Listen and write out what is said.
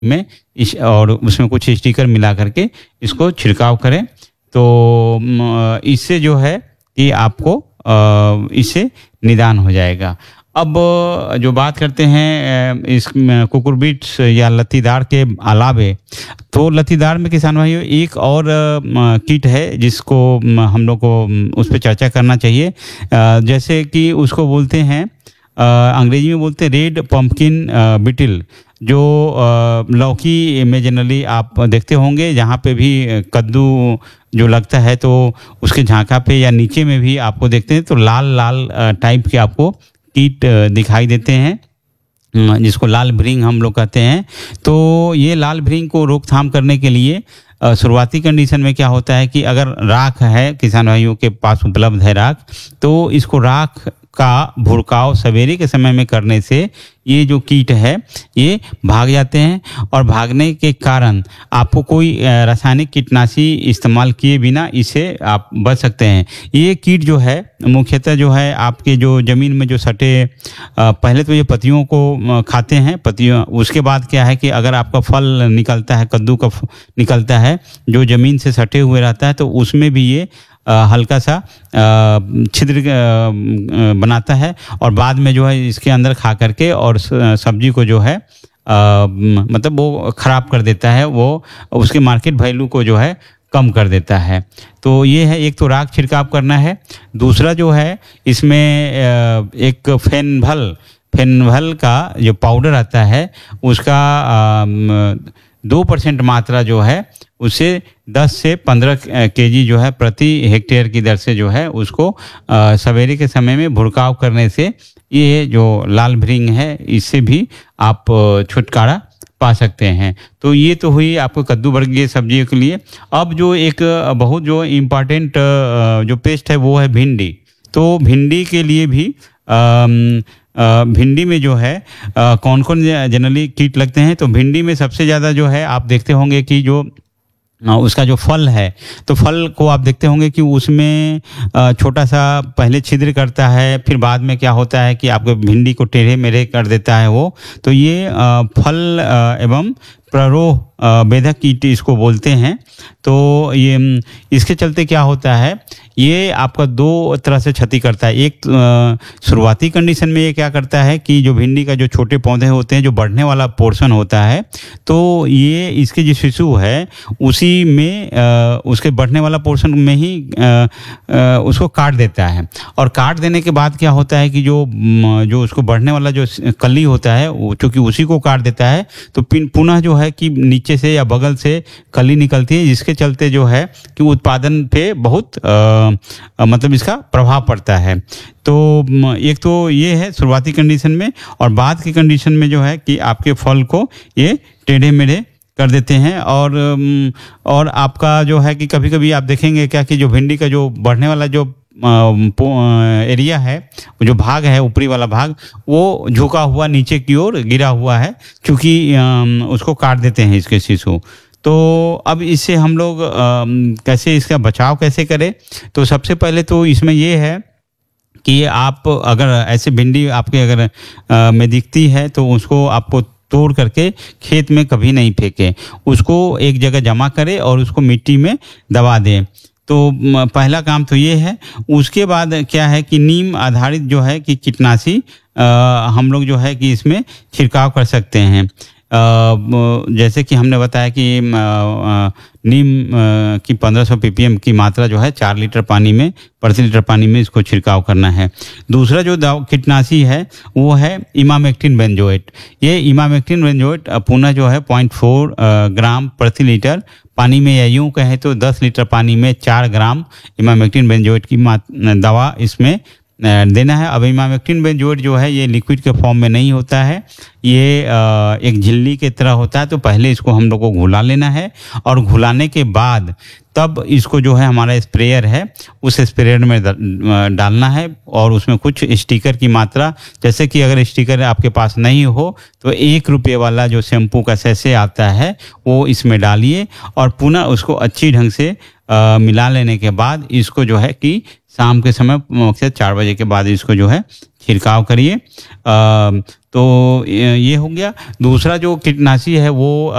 में इस और उसमें कुछ स्टिकर मिला करके इसको छिड़काव करें तो इससे जो है कि आपको इससे निदान हो जाएगा। अब जो बात करते हैं इस कुकुरबिट्स या लत्तीदार के अलावे, तो लत्तीदार में किसान भाइयों एक और कीट है जिसको हम लोग को उस पर चर्चा करना चाहिए। जैसे कि उसको बोलते हैं अंग्रेजी में बोलते हैं रेड पंपकिन बिटल, जो लौकी में जनरली आप देखते होंगे, जहाँ पे भी कद्दू जो लगता है तो उसके झांका पे या नीचे में भी आपको देखते हैं तो लाल लाल टाइप के आपको कीट दिखाई देते हैं, जिसको लाल भृंग हम लोग कहते हैं। तो ये लाल भृंग को रोकथाम करने के लिए शुरुआती कंडीशन में क्या होता है कि अगर राख है, किसान भाइयों के पास उपलब्ध है राख, तो इसको राख का भुड़काव सवेरे के समय में करने से ये जो कीट है ये भाग जाते हैं और भागने के कारण आपको कोई रासायनिक कीटनाशी इस्तेमाल किए बिना इसे आप बच सकते हैं। ये कीट जो है मुख्यतः जो है आपके जो ज़मीन में जो सटे, पहले तो ये पत्तियों को खाते हैं, पत्तियों, उसके बाद क्या है कि अगर आपका फल निकलता है, कद्दू का निकलता है जो ज़मीन से सटे हुए रहता है, तो उसमें भी ये हल्का सा छिद्र बनाता है और बाद में जो है इसके अंदर खा करके और सब्जी को जो है मतलब वो ख़राब कर देता है, वो उसके मार्केट वैल्यू को जो है कम कर देता है। तो ये है, एक तो राख छिड़काव करना है, दूसरा जो है इसमें एक फेनभल का जो पाउडर आता है उसका 2% मात्रा जो है उसे 10 से 15 केजी जो है प्रति हेक्टेयर की दर से जो है उसको सवेरे के समय में भुड़काव करने से ये जो लाल भृंग है इससे भी आप छुटकारा पा सकते हैं। तो ये तो हुई आपको कद्दू वर्गीय सब्जियों के लिए। अब जो एक बहुत जो इम्पॉर्टेंट जो पेस्ट है वो है भिंडी। तो भिंडी के लिए भी भिंडी में जो है कौन कौन जनरली कीट लगते हैं, तो भिंडी में सबसे ज़्यादा जो है आप देखते होंगे कि जो उसका जो फल है, तो फल को आप देखते होंगे कि उसमें छोटा सा पहले छिद्र करता है, फिर बाद में क्या होता है कि आपको भिंडी को टेढ़े मेढ़े कर देता है वो। तो ये फल एवं प्ररोह बेधक कीट इसको बोलते हैं। तो ये इसके चलते क्या होता है, ये आपका दो तरह से क्षति करता है। एक शुरुआती कंडीशन में ये क्या करता है कि जो भिंडी का जो छोटे पौधे होते हैं, जो बढ़ने वाला पोर्शन होता है, तो ये इसके जो शिशु है उसी में उसके बढ़ने वाला पोर्शन में ही उसको काट देता है। और काट देने के बाद क्या होता है कि जो उसको बढ़ने वाला जो कली होता है वो चूँकि उसी को काट देता है, तो पुनः जो है कि नीचे से या बगल से कली निकलती है, जिसके चलते जो है कि उत्पादन पे बहुत मतलब इसका प्रभाव पड़ता है। तो एक तो ये है शुरुआती कंडीशन में, और बाद की कंडीशन में जो है कि आपके फल को ये टेढ़े मेढ़े कर देते हैं। और आपका जो है कि कभी कभी आप देखेंगे क्या कि जो भिंडी का जो बढ़ने वाला जो एरिया है, जो भाग है, ऊपरी वाला भाग, वो झुका हुआ नीचे की ओर गिरा हुआ है, क्योंकि उसको काट देते हैं इसके शिशु। तो अब इससे हम लोग कैसे इसका बचाव कैसे करें, तो सबसे पहले तो इसमें ये है कि आप अगर ऐसे भिंडी आपके अगर में दिखती है तो उसको आपको तोड़ करके खेत में कभी नहीं फेंके, उसको एक जगह जमा करें और उसको मिट्टी में दबा दें। तो पहला काम तो ये है। उसके बाद क्या है कि नीम आधारित जो है कि कीटनाशी हम लोग जो है कि इसमें छिड़काव कर सकते हैं। जैसे कि हमने बताया कि नीम की 1500 ppm की मात्रा जो है 4 लीटर पानी में, प्रति लीटर पानी में इसको छिड़काव करना है। दूसरा जो कीटनाशी है वो है इमामेक्टिन बेंजोएट। ये इमामेक्टिन बेंजोएट पुनः जो है 0.4 ग्राम प्रति लीटर पानी में, या यूँ कहें तो 10 लीटर पानी में 4 ग्राम इमामेक्टिन बेंजोएट की दवा इसमें देना है। अब इमामेक्टिन बेंजोएट जो है ये लिक्विड के फॉर्म में नहीं होता है, ये एक झिल्ली के तरह होता है। तो पहले इसको हम लोग को घुला लेना है, और घुलाने के बाद तब इसको जो है हमारा स्प्रेयर है उस स्प्रेयर में डालना है, और उसमें कुछ स्टिकर की मात्रा, जैसे कि अगर स्टिकर आपके पास नहीं हो तो 1 रुपये वाला जो शैम्पू का सैशे आता है वो इसमें डालिए, और पुनः उसको अच्छी ढंग से मिला लेने के बाद इसको जो है कि शाम के समय 4 बजे के बाद इसको जो है छिड़काव करिए। तो ये हो गया। दूसरा जो कीटनाशी है वो